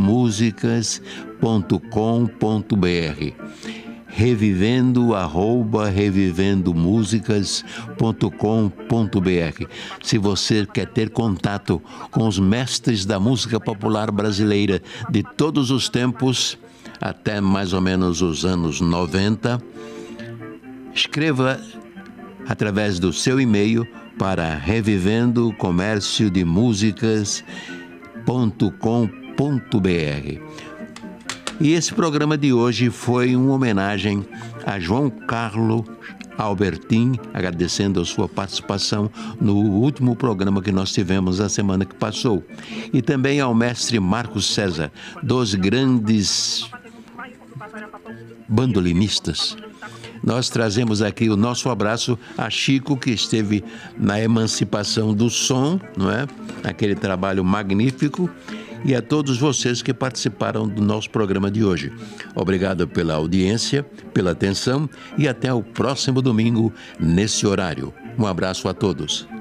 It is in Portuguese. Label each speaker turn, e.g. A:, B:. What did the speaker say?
A: revivendomusicas.com.br. Se você quer ter contato com os mestres da música popular brasileira de todos os tempos, até mais ou menos os anos 90, escreva através do seu e-mail para revivendocomerciodemusicas.com.br. E esse programa de hoje foi uma homenagem a João Carlos Albertin, agradecendo a sua participação no último programa que nós tivemos a semana que passou. E também ao mestre Marcos César, dos grandes bandolinistas. Nós trazemos aqui o nosso abraço a Chico, que esteve na emancipação do som, não é? Aquele trabalho magnífico. E a todos vocês que participaram do nosso programa de hoje. Obrigado pela audiência, pela atenção e até o próximo domingo, nesse horário. Um abraço a todos.